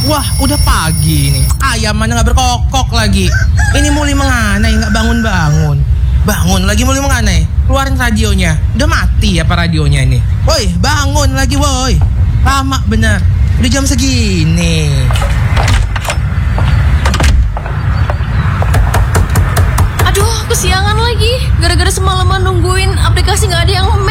Wah, udah pagi nih. Ayam mana nggak berkokok lagi. Ini muli menganai, nggak bangun-bangun. Bangun lagi muli menganai. Keluarin radionya. Udah mati apa radionya ini? Woi, bangun lagi woi. Lama bener. Udah jam segini. Aduh, kesiangan lagi. Gara-gara semalaman nungguin aplikasi nggak ada yang